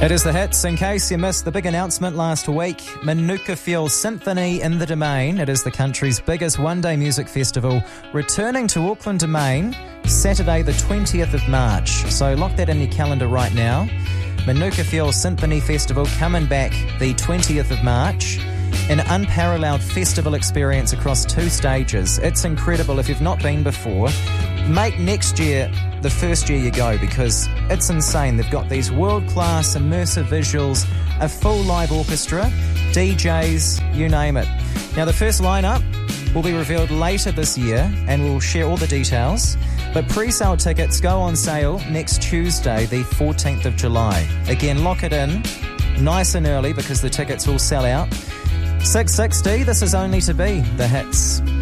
It is the hits. In case you missed the big announcement last week, Manuka Fuel Symphony in the Domain. It is the country's biggest one-day music festival, returning to Auckland Domain Saturday the 20th of March. So lock that in your calendar right now. Manuka Fuel Symphony Festival coming back the 20th of March. An unparalleled festival experience across 2 stages. It's incredible. If you've not been before, make next year the first year you go, because it's insane. They've got these world-class immersive visuals, a full live orchestra, DJs, you name it. Now, the first lineup will be revealed later this year, and we'll share all the details. But pre-sale tickets go on sale next Tuesday, the 14th of July. Again, lock it in nice and early because the tickets will sell out. 6:60, this is Only to Be, the hits.